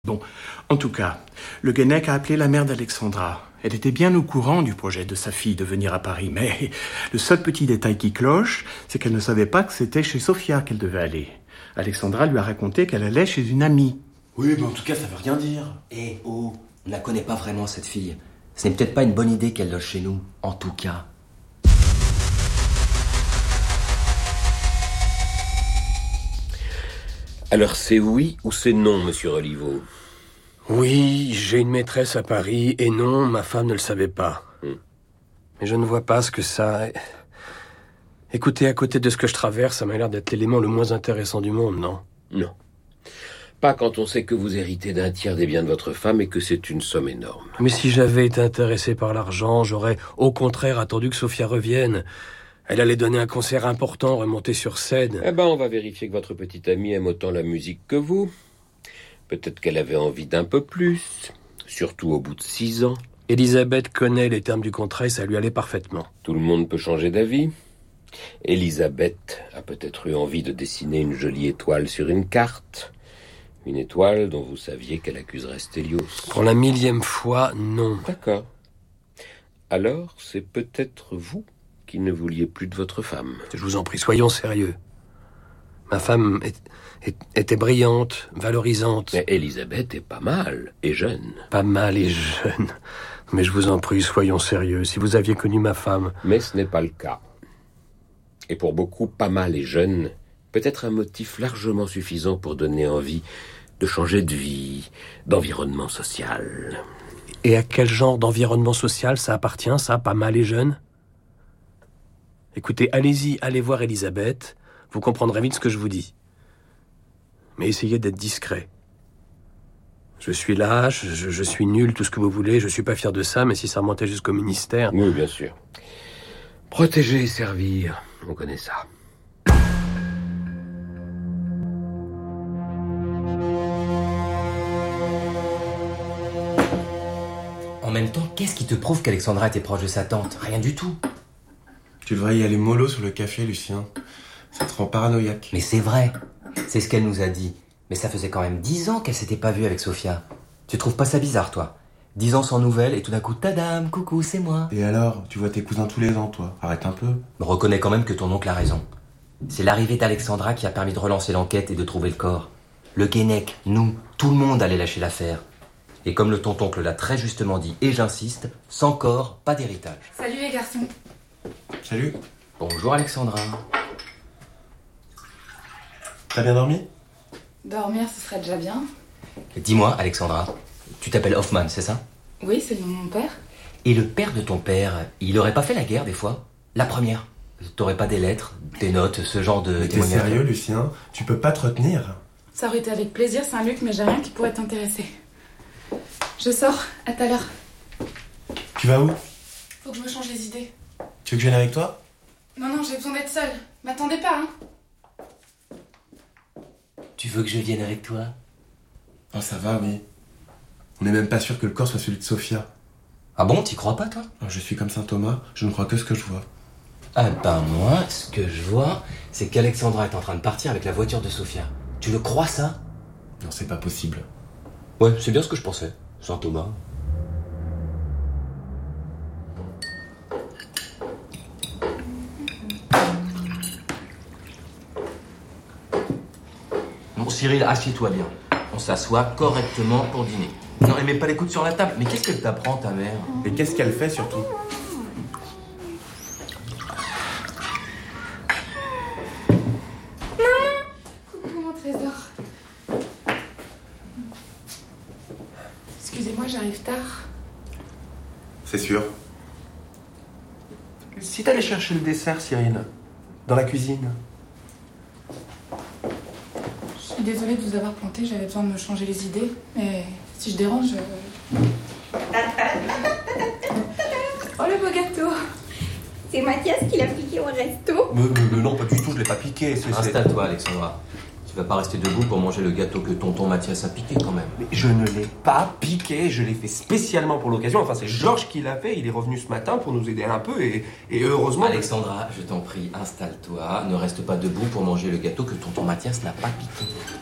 Bon, en tout cas, le Guenec a appelé la mère d'Alexandra. Elle était bien au courant du projet de sa fille de venir à Paris, mais le seul petit détail qui cloche, c'est qu'elle ne savait pas que c'était chez Sofia qu'elle devait aller. Alexandra lui a raconté qu'elle allait chez une amie. Oui, mais en tout cas, ça veut rien dire. On ne la connaît pas vraiment, cette fille. Ce n'est peut-être pas une bonne idée qu'elle loge chez nous, en tout cas. Alors c'est oui ou c'est non, monsieur Roliveau? Oui, j'ai une maîtresse à Paris, et non, ma femme ne le savait pas. Mais je ne vois pas ce que ça... Écoutez, à côté de ce que je traverse, ça m'a l'air d'être l'élément le moins intéressant du monde, non? Non. Pas quand on sait que vous héritez d'un tiers des biens de votre femme et que c'est une somme énorme. Mais si j'avais été intéressé par l'argent, j'aurais au contraire attendu que Sofia revienne. Elle allait donner un concert important, remonter sur scène. Eh ben, on va vérifier que votre petite amie aime autant la musique que vous. Peut-être qu'elle avait envie d'un peu plus, surtout au bout de 6 ans. Elisabeth connaît les termes du contrat et ça lui allait parfaitement. Tout le monde peut changer d'avis. Elisabeth a peut-être eu envie de dessiner une jolie étoile sur une carte. Une étoile dont vous saviez qu'elle accuserait Stelios. Pour la 1000e fois, non. D'accord. Alors, c'est peut-être vous qui ne vouliez plus de votre femme. Je vous en prie, soyons sérieux. Ma femme était brillante, valorisante. Mais Elisabeth est pas mal, et jeune. Pas mal et jeune. Mais je vous en prie, soyons sérieux. Si vous aviez connu ma femme... Mais ce n'est pas le cas. Et pour beaucoup, pas mal et jeune, peut être un motif largement suffisant pour donner envie de changer de vie, d'environnement social. Et à quel genre d'environnement social ça appartient, ça, pas mal et jeune? Écoutez, allez-y, allez voir Elisabeth. Vous comprendrez vite ce que je vous dis. Mais essayez d'être discret. Je suis lâche, je suis nul, tout ce que vous voulez. Je suis pas fier de ça, mais si ça remontait jusqu'au ministère... Oui, bien sûr. Protéger et servir, on connaît ça. En même temps, qu'est-ce qui te prouve qu'Alexandra était proche de sa tante? Rien du tout. Tu devrais y aller mollo sur le café, Lucien. Ça te rend paranoïaque. Mais c'est vrai. C'est ce qu'elle nous a dit. Mais ça faisait quand même 10 ans qu'elle s'était pas vue avec Sofia. Tu trouves pas ça bizarre, toi? 10 ans sans nouvelles et tout d'un coup, tadam, coucou, c'est moi. Et alors, tu vois tes cousins tous les ans, toi. Arrête un peu. Me reconnais quand même que ton oncle a raison. C'est l'arrivée d'Alexandra qui a permis de relancer l'enquête et de trouver le corps. Le Guenec, nous, tout le monde allait lâcher l'affaire. Et comme le tontoncle l'a très justement dit, et j'insiste, sans corps, pas d'héritage. Salut les garçons. Salut. Bonjour Alexandra. T'as bien dormi? Dormir, ce serait déjà bien. Dis-moi, Alexandra, tu t'appelles Hoffman, c'est ça? Oui, c'est le nom de mon père. Et le père de ton père, il aurait pas fait la guerre des fois? La première? T'aurais pas des lettres, des notes, ce genre de Mais t'es témoignages? sérieux, Lucien? Tu peux pas te retenir? Ça aurait été avec plaisir, Saint-Luc, mais j'ai rien qui pourrait t'intéresser. Je sors, à tout à l'heure. Tu vas où? Faut que je me change les idées. Tu veux que je vienne avec toi? Non, j'ai besoin d'être seule. M'attendez pas, hein. Tu veux que je vienne avec toi? Oh, ça va, oui. On n'est même pas sûr que le corps soit celui de Sofia. Ah bon, t'y crois pas, toi? Je suis comme saint Thomas, je ne crois que ce que je vois. Ah ben moi, ce que je vois, c'est qu'Alexandra est en train de partir avec la voiture de Sofia. Tu le crois, ça? Non, c'est pas possible. Ouais, c'est bien ce que je pensais. Saint Thomas. Bon, Cyril, assieds-toi bien. On s'assoit correctement pour dîner. Non, elle met pas les coudes sur la table. Mais qu'est-ce qu'elle t'apprend, ta mère? Et qu'est-ce qu'elle fait, surtout? Coucou, mon trésor. Excusez-moi, j'arrive tard. C'est sûr. Si t'allais chercher le dessert, Cyril, dans la cuisine. Je suis désolée de vous avoir planté, j'avais besoin de me changer les idées. Mais si je dérange... Oh, le beau gâteau. C'est Mathias qui l'a piqué au resto. Mais non, pas du tout, je l'ai pas piqué. Installe-toi, Alexandra. Tu vas pas rester debout pour manger le gâteau que tonton Mathias a piqué, quand même. Mais je ne l'ai pas piqué, je l'ai fait spécialement pour l'occasion. Enfin, c'est Georges qui l'a fait, il est revenu ce matin pour nous aider un peu et heureusement... Alexandra, je t'en prie, installe-toi. Ne reste pas debout pour manger le gâteau que tonton Mathias n'a pas piqué.